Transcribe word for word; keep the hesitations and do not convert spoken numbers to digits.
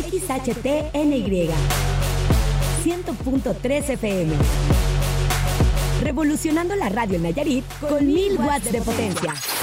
X H T N Y cien punto tres F M. Revolucionando la radio en Nayarit con mil watts de potencia.